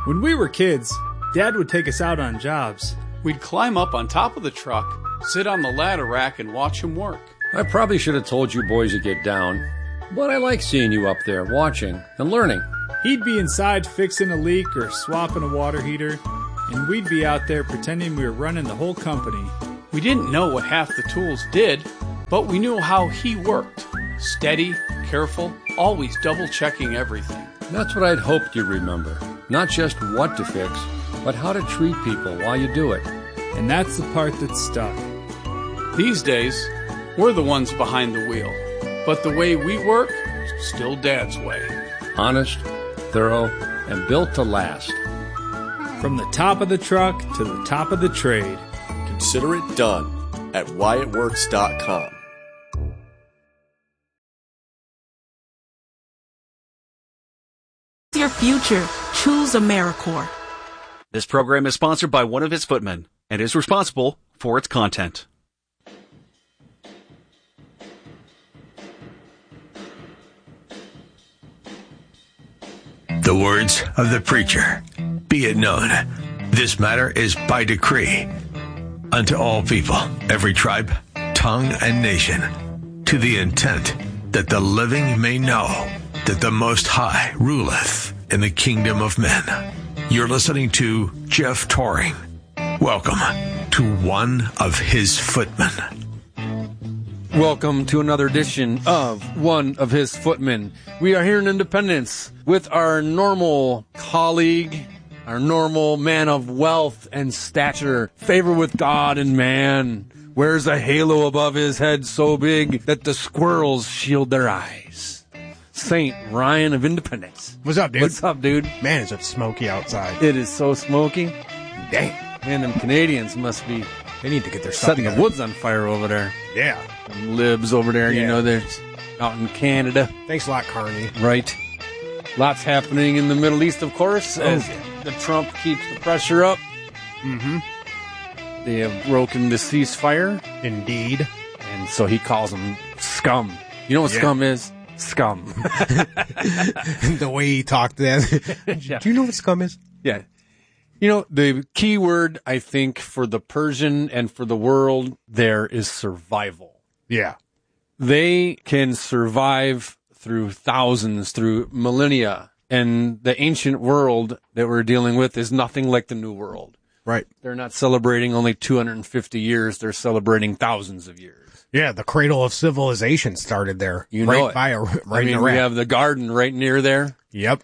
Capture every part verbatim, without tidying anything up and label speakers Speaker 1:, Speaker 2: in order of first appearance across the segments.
Speaker 1: When we were kids, Dad would take us out on jobs.
Speaker 2: We'd climb up on top of the truck, sit on the ladder rack, and watch him work.
Speaker 3: I probably should have told you boys to get down, but I like seeing you up there watching and learning.
Speaker 1: He'd be inside fixing a leak or swapping a water heater, and we'd be out there pretending we were running the whole company.
Speaker 2: We didn't know what half the tools did, but we knew how he worked. Steady, careful, always double-checking everything.
Speaker 3: That's what I'd hoped you'd remember. Not just what to fix, but how to treat people while you do it.
Speaker 1: And that's the part that stuck.
Speaker 2: These days, we're the ones behind the wheel. But the way we work, still Dad's way.
Speaker 3: Honest, thorough, and built to last.
Speaker 1: From the top of the truck to the top of the trade.
Speaker 4: Consider it done at Wyatt Works dot com.
Speaker 5: Your future. Choose AmeriCorps.
Speaker 6: This program is sponsored by One of His Footmen and is responsible for its content.
Speaker 7: The words of the preacher. Be it known, this matter is by decree unto all people, every tribe, tongue, and nation, to the intent that the living may know that the Most High ruleth in the kingdom of men. You're listening to Jeff Toring. Welcome to One of His Footmen.
Speaker 8: Welcome to another edition of One of His Footmen. We are here in Independence with our normal colleague, our normal man of wealth and stature, favor with God and man, wears a halo above his head so big that the squirrels shield their eyes. Saint Ryan of Independence.
Speaker 9: What's up, dude?
Speaker 8: What's up, dude?
Speaker 9: Man, is it smoky outside.
Speaker 8: It is so smoky.
Speaker 9: Dang.
Speaker 8: Man, them Canadians must be
Speaker 9: They need to get their stuff
Speaker 8: setting the
Speaker 9: together.
Speaker 8: woods on fire over there.
Speaker 9: Yeah.
Speaker 8: Them libs over there,
Speaker 9: Yeah.
Speaker 8: you know, they're out in Canada.
Speaker 9: Thanks a lot, Carney.
Speaker 8: Right. Lots happening in the Middle East, of course, as the Trump keeps the pressure up.
Speaker 9: Mm-hmm.
Speaker 8: They have broken the ceasefire.
Speaker 9: Indeed.
Speaker 8: And so he calls them scum. You know what
Speaker 9: Yeah.
Speaker 8: scum is? Scum.
Speaker 9: The way he talked to them.
Speaker 8: Yeah.
Speaker 9: Do you know what scum is?
Speaker 8: Yeah. You know, the key word, I think, for the Persian and for the world there is survival.
Speaker 9: Yeah.
Speaker 8: They can survive through thousands, through millennia. And the ancient world that we're dealing with is nothing like the new world.
Speaker 9: Right.
Speaker 8: They're not celebrating only two hundred fifty years. They're celebrating thousands of years.
Speaker 9: Yeah, the cradle of civilization started there.
Speaker 8: You
Speaker 9: right
Speaker 8: know it.
Speaker 9: by a, right
Speaker 8: I
Speaker 9: in
Speaker 8: mean,
Speaker 9: a
Speaker 8: we
Speaker 9: rack.
Speaker 8: have the garden right near there.
Speaker 9: Yep.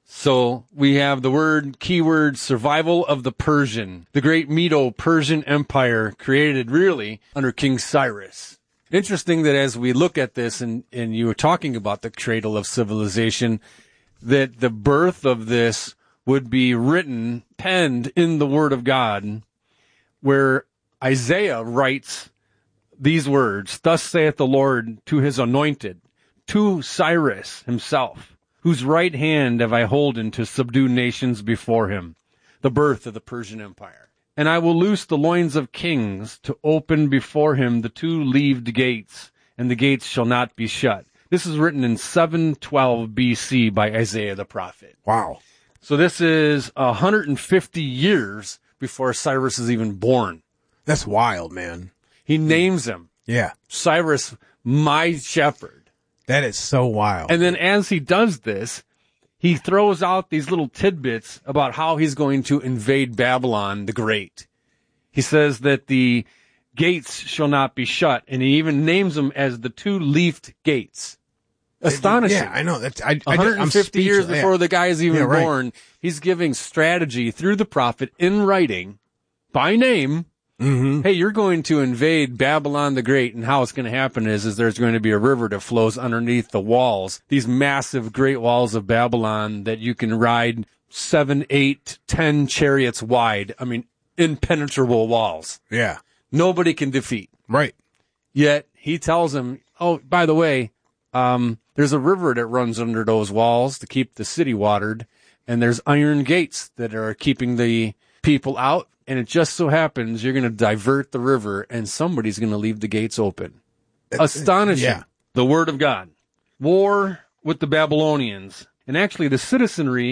Speaker 8: So we have the word, keyword, survival of the Persian. The great Medo-Persian Empire created really under King Cyrus. Interesting that as we look at this, and, and you were talking about the cradle of civilization, that the birth of this would be written, penned in the Word of God, where Isaiah writes these words, "Thus saith the Lord to his anointed, to Cyrus himself, whose right hand have I holden to subdue nations before him," the birth of the Persian Empire. "And I will loose the loins of kings to open before him the two-leaved gates, and the gates shall not be shut." This is written in seven twelve B C by Isaiah the prophet.
Speaker 9: Wow.
Speaker 8: So this is one hundred fifty years before Cyrus is even born.
Speaker 9: That's wild, man.
Speaker 8: He names him
Speaker 9: Yeah.
Speaker 8: Cyrus, my shepherd.
Speaker 9: That is so wild.
Speaker 8: And then as he does this, he throws out these little tidbits about how he's going to invade Babylon the Great. He says that the gates shall not be shut, and he even names them as the two-leafed gates. Astonishing.
Speaker 9: Yeah, I know. That's, I, I,
Speaker 8: one hundred fifty
Speaker 9: I'm
Speaker 8: years
Speaker 9: speechless.
Speaker 8: before
Speaker 9: Yeah.
Speaker 8: the guy is even
Speaker 9: Yeah, right.
Speaker 8: born, he's giving strategy through the prophet in writing, by name.
Speaker 9: Mm-hmm.
Speaker 8: Hey, you're going to invade Babylon the Great, and how it's going to happen is, is there's going to be a river that flows underneath the walls, these massive great walls of Babylon that you can ride seven, eight, ten chariots wide. I mean, impenetrable walls.
Speaker 9: Yeah.
Speaker 8: Nobody can defeat.
Speaker 9: Right.
Speaker 8: Yet he tells him, oh, by the way, um, there's a river that runs under those walls to keep the city watered, and there's iron gates that are keeping the people out. And it just so happens you're going to divert the river, and somebody's going to leave the gates open. Astonishing.
Speaker 9: Yeah.
Speaker 8: The word of God. War with the Babylonians. And actually the citizenry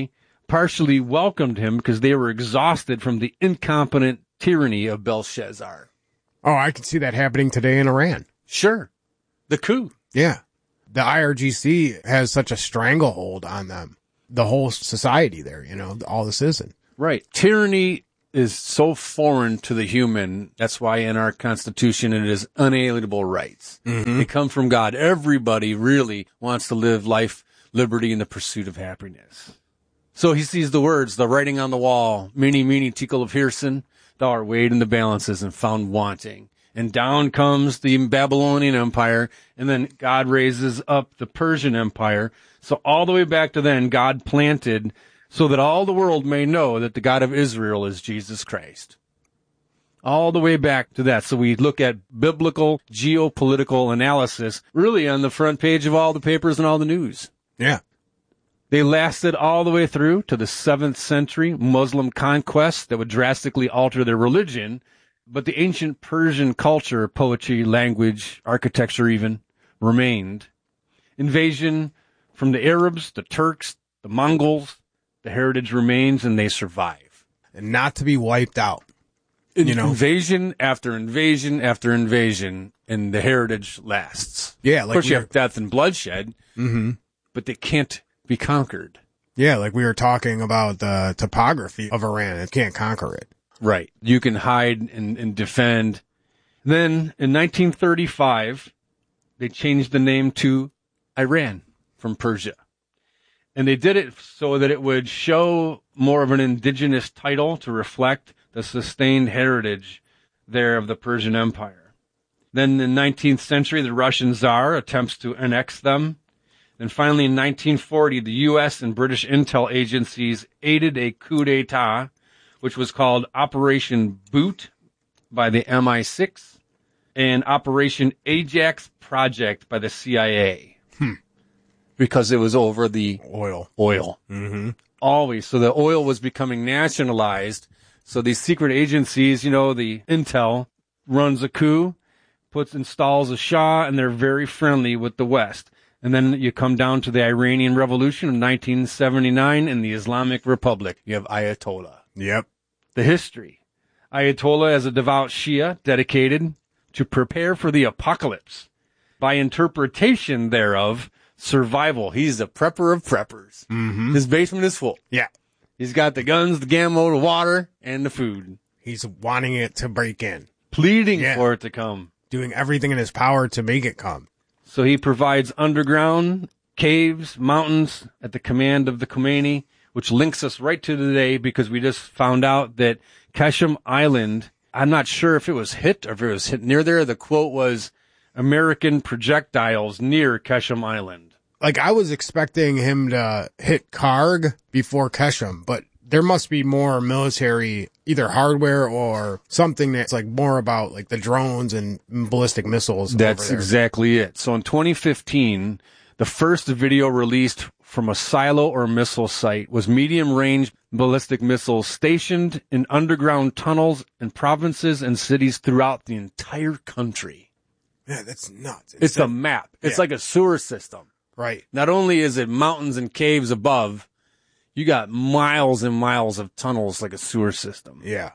Speaker 8: partially welcomed him because they were exhausted from the incompetent tyranny of Belshazzar.
Speaker 9: Oh, I can see that happening today in Iran.
Speaker 8: Sure. The coup.
Speaker 9: Yeah. The I R G C has such a stranglehold on them. The whole society there, you know, all the citizens.
Speaker 8: Right. Tyranny is so foreign to the human. That's why in our Constitution it is unalienable rights.
Speaker 9: Mm-hmm.
Speaker 8: They come from God. Everybody really wants to live life, liberty, and the pursuit of happiness. So he sees the words, the writing on the wall, mene, mene, tekel of Hirson, thou art weighed in the balances and found wanting. And down comes the Babylonian Empire, and then God raises up the Persian Empire. So all the way back to then, God planted so that all the world may know that the God of Israel is Jesus Christ. All the way back to that. So we look at biblical geopolitical analysis really on the front page of all the papers and all the news.
Speaker 9: Yeah.
Speaker 8: They lasted all the way through to the seventh century Muslim conquest that would drastically alter their religion. But the ancient Persian culture, poetry, language, architecture even, remained. Invasion from the Arabs, the Turks, the Mongols, the heritage remains, and they survive.
Speaker 9: And not to be wiped out. You know?
Speaker 8: Invasion after invasion after invasion, and the heritage lasts.
Speaker 9: Yeah, like
Speaker 8: of course,
Speaker 9: we
Speaker 8: you
Speaker 9: were-
Speaker 8: have death and bloodshed,
Speaker 9: Mm-hmm.
Speaker 8: but they can't be conquered.
Speaker 9: Yeah, like we were talking about the topography of Iran. It can't conquer it.
Speaker 8: Right. You can hide and, and defend. Then, in nineteen thirty-five, they changed the name to Iran from Persia. And they did it so that it would show more of an indigenous title to reflect the sustained heritage there of the Persian Empire. Then in the nineteenth century, the Russian Tsar attempts to annex them. Then finally in nineteen forty, the U S and British intel agencies aided a coup d'etat, which was called Operation Boot by the M I six and Operation Ajax Project by the C I A.
Speaker 9: Hmm.
Speaker 8: Because it was over the
Speaker 9: Oil.
Speaker 8: oil.
Speaker 9: Mm-hmm.
Speaker 8: Always. So the oil was becoming nationalized. So these secret agencies, you know, the intel runs a coup, puts, installs a Shah, and they're very friendly with the West. And then you come down to the Iranian Revolution of nineteen seventy-nine and the Islamic Republic. You have Ayatollah.
Speaker 9: Yep.
Speaker 8: The history. Ayatollah as a devout Shia dedicated to prepare for the apocalypse. By interpretation thereof, survival. He's the prepper of preppers.
Speaker 9: Mm-hmm.
Speaker 8: His basement is full.
Speaker 9: Yeah.
Speaker 8: He's got the guns, the gammo, the water, and the food.
Speaker 9: He's wanting it to break in.
Speaker 8: Pleading
Speaker 9: Yeah.
Speaker 8: for it to come.
Speaker 9: Doing everything in his power to make it come.
Speaker 8: So he provides underground caves, mountains at the command of the Khomeini, which links us right to today because we just found out that Keshem Island, I'm not sure if it was hit or if it was hit near there. The quote was American projectiles near Keshem Island.
Speaker 9: Like, I was expecting him to hit Karg before Keshem, but there must be more military, either hardware or something that's like more about like the drones and ballistic missiles.
Speaker 8: That's
Speaker 9: over there.
Speaker 8: exactly it. So in twenty fifteen, the first video released from a silo or missile site was medium-range ballistic missiles stationed in underground tunnels in provinces and cities throughout the entire country.
Speaker 9: Yeah, that's nuts.
Speaker 8: It's a map. It's
Speaker 9: Yeah.
Speaker 8: like a sewer system.
Speaker 9: Right.
Speaker 8: Not only is it mountains and caves above, you got miles and miles of tunnels like a sewer system.
Speaker 9: Yeah.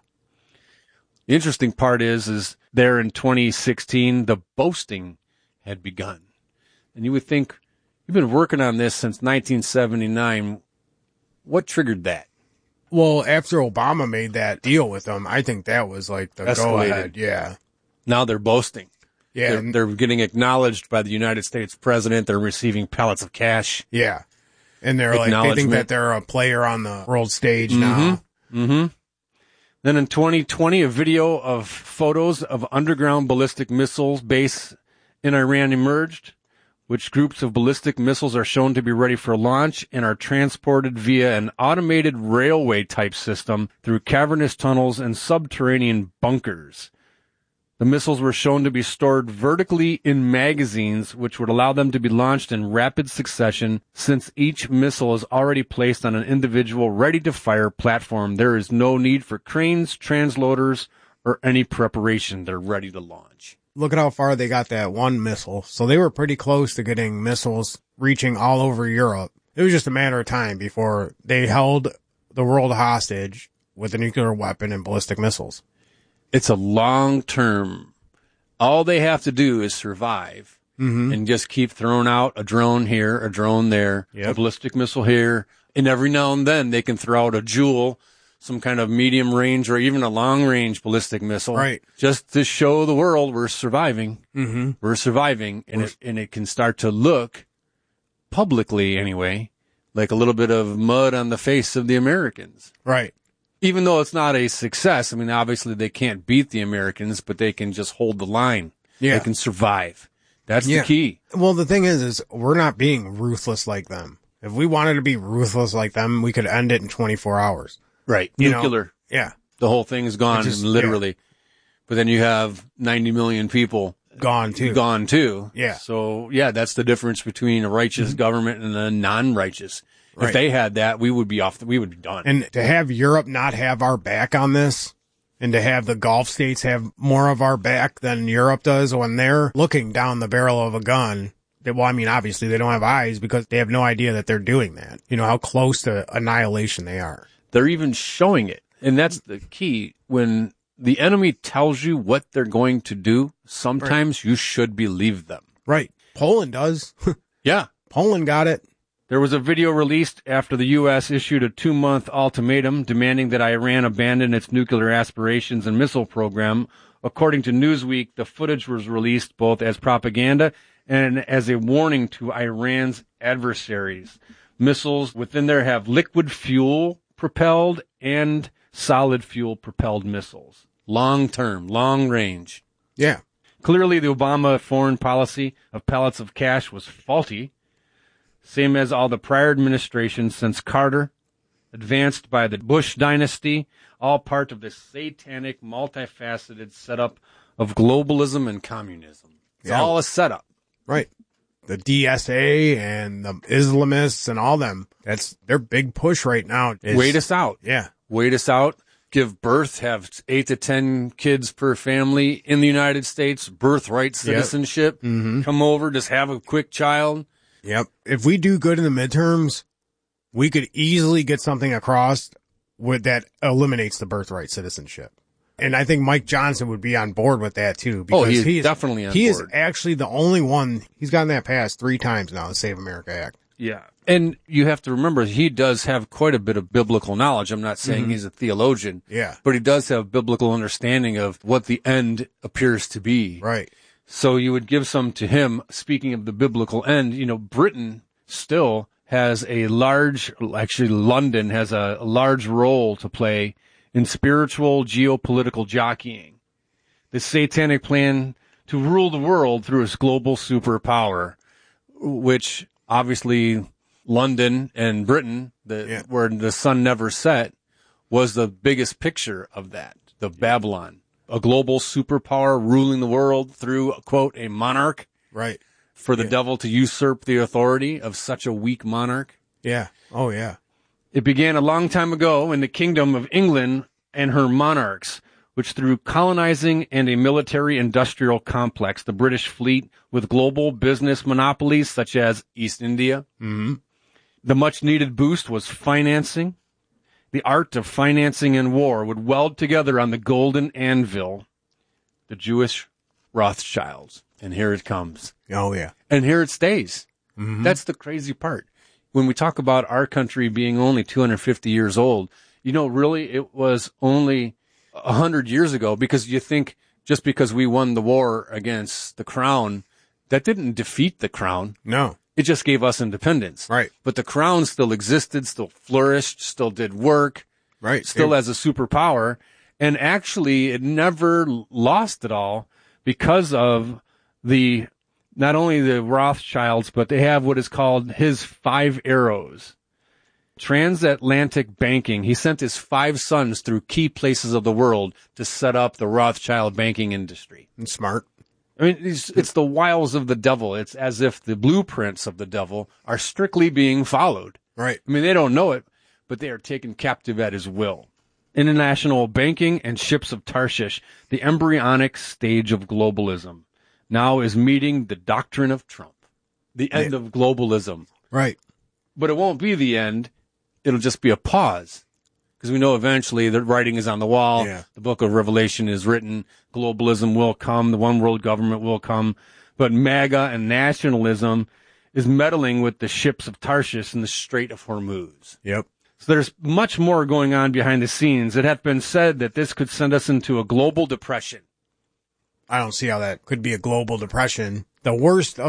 Speaker 8: The interesting part is, is there in twenty sixteen, the boasting had begun. And you would think, you've been working on this since nineteen seventy-nine. What triggered that?
Speaker 9: Well, after Obama made that deal with them, I think that was like the
Speaker 8: Escalated.
Speaker 9: go-ahead. Yeah.
Speaker 8: Now they're boasting.
Speaker 9: Yeah.
Speaker 8: They're,
Speaker 9: and-
Speaker 8: they're getting acknowledged by the United States president. They're receiving pallets of cash.
Speaker 9: yeah. And they're like, they think
Speaker 8: Acknowledgement.
Speaker 9: that they're a player on the world stage now.
Speaker 8: Mm-hmm. Then in twenty twenty, a video of photos of underground ballistic missiles base in Iran emerged, which groups of ballistic missiles are shown to be ready for launch and are transported via an automated railway type system through cavernous tunnels and subterranean bunkers. The missiles were shown to be stored vertically in magazines, which would allow them to be launched in rapid succession. Since each missile is already placed on an individual ready-to-fire platform, there is no need for cranes, transloaders, or any preparation. They're ready to launch.
Speaker 9: Look at how far they got that one missile. So they were pretty close to getting missiles reaching all over Europe. It was just a matter of time before they held the world hostage with a nuclear weapon and ballistic missiles.
Speaker 8: It's a long term. All they have to do is survive mm-hmm. and just keep throwing out a drone here, a drone there, yep. a ballistic missile here. And every now and then they can throw out a Jewel, some kind of medium range or even a long range ballistic missile.
Speaker 9: Right.
Speaker 8: Just to show the world we're surviving.
Speaker 9: Mm-hmm.
Speaker 8: We're surviving. And it, and it can start to look publicly anyway, like a little bit of mud on the face of the Americans.
Speaker 9: Right.
Speaker 8: Even though it's not a success. I mean, obviously they can't beat the Americans, but they can just hold the line.
Speaker 9: Yeah.
Speaker 8: They can survive. That's
Speaker 9: yeah.
Speaker 8: the key.
Speaker 9: Well, the thing is, is we're not being ruthless like them. If we wanted to be ruthless like them, we could end it in twenty-four hours.
Speaker 8: Right.
Speaker 9: You
Speaker 8: Nuclear.
Speaker 9: Know? Yeah.
Speaker 8: The whole thing is gone,
Speaker 9: just,
Speaker 8: literally.
Speaker 9: Yeah.
Speaker 8: But then you have ninety million people
Speaker 9: gone too.
Speaker 8: Gone too.
Speaker 9: Yeah.
Speaker 8: So, yeah, that's the difference between a righteous mm-hmm. government and a non-righteous.
Speaker 9: Right.
Speaker 8: If they had that, we would be off. The, we would be done.
Speaker 9: And to have Europe not have our back on this, and to have the Gulf states have more of our back than Europe does when they're looking down the barrel of a gun. They, well, I mean, obviously they don't have eyes because they have no idea that they're doing that. You know how close to annihilation they are.
Speaker 8: They're even showing it, and that's the key. When the enemy tells you what they're going to do, sometimes right. you should believe them.
Speaker 9: Right. Poland does.
Speaker 8: Yeah.
Speaker 9: Poland got it.
Speaker 8: There was a video released after the U S issued a two-month ultimatum demanding that Iran abandon its nuclear aspirations and missile program. According to Newsweek, the footage was released both as propaganda and as a warning to Iran's adversaries. Missiles within there have liquid fuel-propelled and solid fuel-propelled missiles. Long-term, long-range.
Speaker 9: Yeah.
Speaker 8: Clearly, the Obama foreign policy of pallets of cash was faulty. Same as all the prior administrations since Carter, advanced by the Bush dynasty, all part of this satanic, multifaceted setup of globalism and communism. It's yeah. all a setup.
Speaker 9: Right. The D S A and the Islamists and all them, that's their big push right now. Is,
Speaker 8: Wait us out.
Speaker 9: Yeah.
Speaker 8: Wait us out. Give birth, have eight to ten kids per family in the United States, birthright citizenship.
Speaker 9: Yep. Mm-hmm.
Speaker 8: Come over, just have a quick child.
Speaker 9: Yep. If we do good in the midterms, we could easily get something across with that eliminates the birthright citizenship. And I think Mike Johnson would be on board with that too. Because
Speaker 8: oh, he's
Speaker 9: he is,
Speaker 8: definitely on
Speaker 9: he
Speaker 8: board.
Speaker 9: He is actually the only one, he's gotten that passed three times now, the Save America Act.
Speaker 8: Yeah. And you have to remember, he does have quite a bit of biblical knowledge. I'm not saying mm-hmm. he's a theologian.
Speaker 9: Yeah.
Speaker 8: But he does have biblical understanding of what the end appears to be.
Speaker 9: Right.
Speaker 8: So you would give some to him. Speaking of the biblical end, you know, Britain still has a large, actually London has a, a large role to play in spiritual geopolitical jockeying. The satanic plan to rule the world through its global superpower, which obviously London and Britain, the, yeah. where the sun never set, was the biggest picture of that, the Babylon. A global superpower ruling the world through, quote, a monarch.
Speaker 9: Right.
Speaker 8: For the
Speaker 9: yeah.
Speaker 8: devil to usurp the authority of such a weak monarch.
Speaker 9: Yeah. Oh, yeah.
Speaker 8: It began a long time ago in the kingdom of England and her monarchs, which through colonizing and a military-industrial complex, the British fleet with global business monopolies such as East India.
Speaker 9: Mm-hmm.
Speaker 8: The much-needed boost was financing. The art of financing and war would weld together on the golden anvil, the Jewish Rothschilds. And here it comes.
Speaker 9: Oh, yeah.
Speaker 8: And here it stays.
Speaker 9: Mm-hmm.
Speaker 8: That's the crazy part. When we talk about our country being only two hundred fifty years old, you know, really it was only one hundred years ago, because you think just because we won the war against the crown, that didn't defeat the crown.
Speaker 9: No.
Speaker 8: It just gave us independence.
Speaker 9: Right.
Speaker 8: But the crown still existed, still flourished, still did work.
Speaker 9: Right.
Speaker 8: Still
Speaker 9: it,
Speaker 8: as a superpower. And actually, it never lost it all because of the, not only the Rothschilds, but they have what is called his five arrows. Transatlantic banking. He sent his five sons through key places of the world to set up the Rothschild banking industry.
Speaker 9: And smart.
Speaker 8: I mean, it's, it's the wiles of the devil. It's as if the blueprints of the devil are strictly being followed.
Speaker 9: Right.
Speaker 8: I mean, they don't know it, but they are taken captive at his will. International banking and ships of Tarshish, the embryonic stage of globalism, now is meeting the doctrine of Trump, the end
Speaker 9: yeah.
Speaker 8: of globalism.
Speaker 9: Right.
Speaker 8: but it won't be the end. It'll just be a pause. Because we know eventually the writing is on the wall.
Speaker 9: Yeah.
Speaker 8: The book of Revelation is written. Globalism will come. The one world government will come. But MAGA and nationalism is meddling with the ships of Tarshish in the Strait of Hormuz.
Speaker 9: Yep.
Speaker 8: So there's much more going on behind the scenes. It hath been said that this could send us into a global depression.
Speaker 9: I don't see how that could be a global depression. The worst of